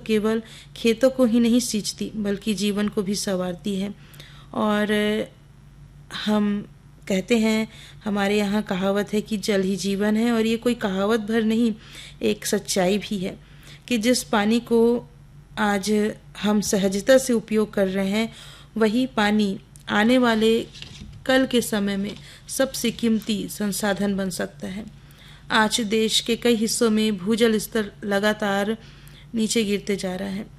केवल खेतों को ही नहीं सींचती बल्कि जीवन को भी संवारती है। और हम कहते हैं, हमारे यहाँ कहावत है कि जल ही जीवन है, और ये कोई कहावत भर नहीं, एक सच्चाई भी है कि जिस पानी को आज हम सहजता से उपयोग कर रहे हैं, वही पानी आने वाले कल के समय में सबसे कीमती संसाधन बन सकता है। आज देश के कई हिस्सों में भूजल स्तर लगातार नीचे गिरते जा रहा है,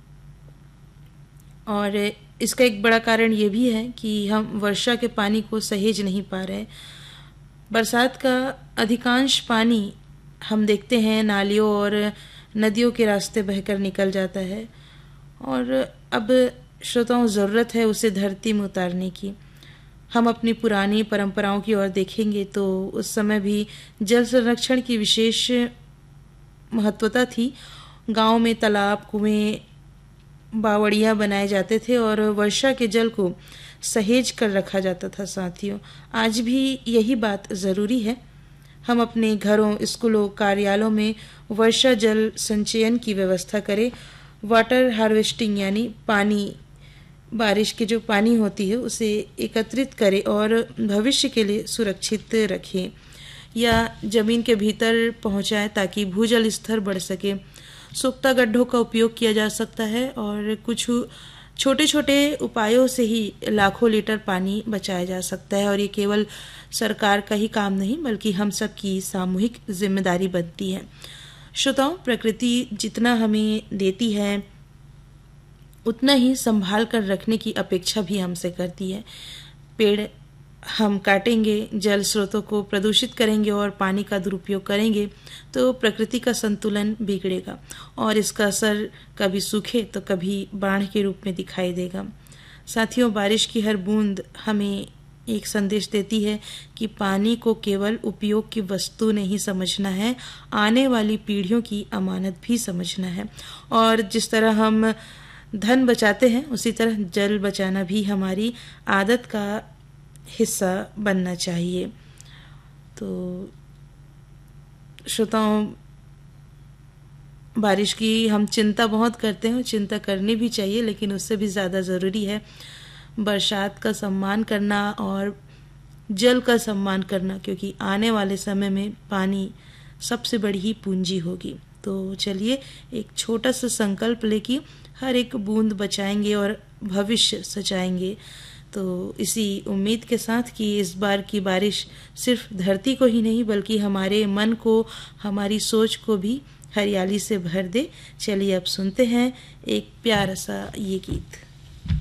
और इसका एक बड़ा कारण ये भी है कि हम वर्षा के पानी को सहेज नहीं पा रहे। बरसात का अधिकांश पानी हम देखते हैं नालियों और नदियों के रास्ते बहकर निकल जाता है, और अब श्रोताओं ज़रूरत है उसे धरती में उतारने की। हम अपनी पुरानी परंपराओं की ओर देखेंगे तो उस समय भी जल संरक्षण की विशेष महत्वता थी। गांव में तालाब, कुएं, बावड़ियाँ बनाए जाते थे और वर्षा के जल को सहेज कर रखा जाता था। साथियों, आज भी यही बात ज़रूरी है। हम अपने घरों, स्कूलों, कार्यालयों में वर्षा जल संचयन की व्यवस्था करें। वाटर हार्वेस्टिंग यानी पानी, बारिश की जो पानी होती है उसे एकत्रित करें और भविष्य के लिए सुरक्षित रखें या ज़मीन के भीतर पहुंचाएं ताकि भूजल स्तर बढ़ सके। सूखता गड्ढों का उपयोग किया जा सकता है, और कुछ छोटे छोटे उपायों से ही लाखों लीटर पानी बचाया जा सकता है। और ये केवल सरकार का ही काम नहीं बल्कि हम सब की सामूहिक जिम्मेदारी बनती है। श्रोताओं, प्रकृति जितना हमें देती है उतना ही संभाल कर रखने की अपेक्षा भी हमसे करती है। पेड़ हम काटेंगे, जल स्रोतों को प्रदूषित करेंगे और पानी का दुरुपयोग करेंगे तो प्रकृति का संतुलन बिगड़ेगा, और इसका असर कभी सूखे तो कभी बाढ़ के रूप में दिखाई देगा। साथियों, बारिश की हर बूंद हमें एक संदेश देती है कि पानी को केवल उपयोग की वस्तु नहीं समझना है, आने वाली पीढ़ियों की अमानत भी समझना है। और जिस तरह हम धन बचाते हैं उसी तरह जल बचाना भी हमारी आदत का हिस्सा बनना चाहिए। तो श्रोताओं, बारिश की हम चिंता बहुत करते हैं, चिंता करनी भी चाहिए, लेकिन उससे भी ज़्यादा ज़रूरी है बरसात का सम्मान करना और जल का सम्मान करना, क्योंकि आने वाले समय में पानी सबसे बड़ी ही पूंजी होगी। तो चलिए एक छोटा सा संकल्प लेके हर एक बूंद बचाएंगे और भविष्य सजाएंगे। तो इसी उम्मीद के साथ कि इस बार की बारिश सिर्फ धरती को ही नहीं बल्कि हमारे मन को, हमारी सोच को भी हरियाली से भर दे। चलिए अब सुनते हैं एक प्यारा सा ये गीत।